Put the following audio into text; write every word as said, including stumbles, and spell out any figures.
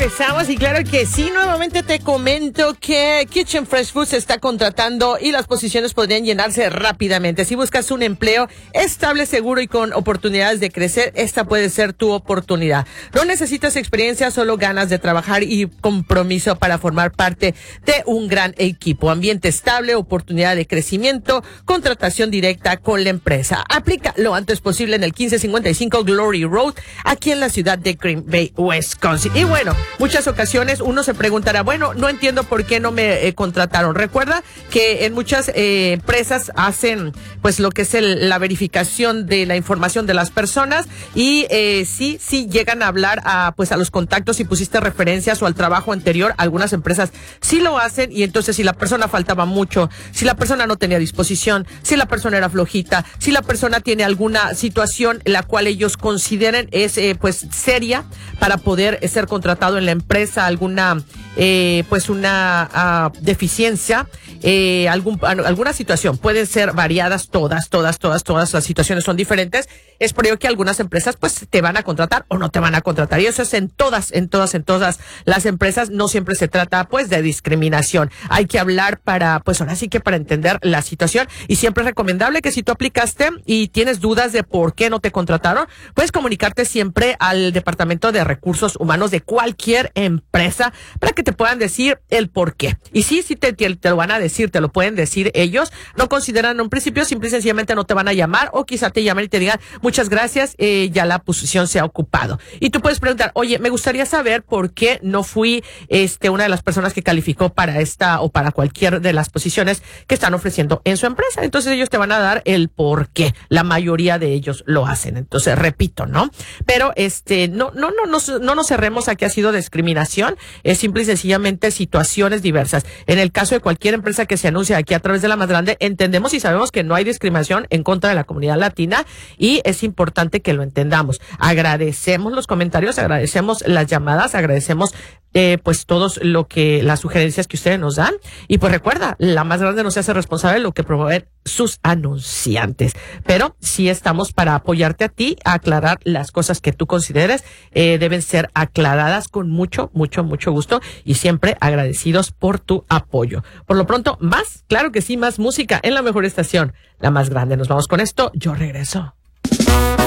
regresamos y claro que sí, nuevamente te comento que Kitchen Fresh Food se está contratando y las posiciones podrían llenarse rápidamente. Si buscas un empleo estable, seguro y con oportunidades de crecer, esta puede ser tu oportunidad. No necesitas experiencia, solo ganas de trabajar y compromiso para formar parte de un gran equipo. Ambiente estable, oportunidad de crecimiento, contratación directa con la empresa. Aplica lo antes posible en el quince cincuenta y cinco Glory Road, aquí en la ciudad de Green Bay, Wisconsin. Y bueno, muchas ocasiones uno se preguntará, bueno, no entiendo por qué no me eh, contrataron. Recuerda que en muchas eh, empresas hacen pues lo que es el, la verificación de la información de las personas y eh, sí, sí llegan a hablar a pues a los contactos si pusiste referencias o al trabajo anterior. Algunas empresas sí lo hacen y entonces si la persona faltaba mucho, si la persona no tenía disposición, si la persona era flojita, si la persona tiene alguna situación la cual ellos consideren es eh, pues seria para poder eh, ser contratado en la empresa, alguna eh, pues una uh, deficiencia, eh, algún, alguna situación, pueden ser variadas, todas, todas, todas, todas las situaciones son diferentes. Es por ello que algunas empresas pues te van a contratar o no te van a contratar y eso es en todas, en todas, en todas las empresas. No siempre se trata pues de discriminación. Hay que hablar para, pues ahora sí que para entender la situación y siempre es recomendable que si tú aplicaste y tienes dudas de por qué no te contrataron, puedes comunicarte siempre al Departamento de Recursos Humanos de cualquier empresa para que te puedan decir el por qué. Y sí, sí te, te, te lo van a decir, te lo pueden decir ellos. No consideran en un principio, simple y sencillamente no te van a llamar o quizá te llamen y te digan muchas gracias, eh, ya la posición se ha ocupado. Y tú puedes preguntar, oye, me gustaría saber por qué no fui este una de las personas que calificó para esta o para cualquier de las posiciones que están ofreciendo en su empresa. Entonces ellos te van a dar el por qué. La mayoría de ellos lo hacen. Entonces, repito, ¿no? Pero este no no no no, no nos cerremos a que ha sido discriminación, es simple y sencillamente situaciones diversas. En el caso de cualquier empresa que se anuncia aquí a través de La Más Grande, entendemos y sabemos que no hay discriminación en contra de la comunidad latina y es importante que lo entendamos. Agradecemos los comentarios, agradecemos las llamadas, agradecemos Eh, pues todos lo que las sugerencias que ustedes nos dan y pues recuerda, La Más Grande no se hace responsable de lo que promueven sus anunciantes, pero sí estamos para apoyarte a ti, a aclarar las cosas que tú consideres eh, deben ser aclaradas con mucho, mucho, mucho gusto y siempre agradecidos por tu apoyo. Por lo pronto, más, claro que sí, más música en la mejor estación, La Más Grande. Nos vamos con esto, yo regreso.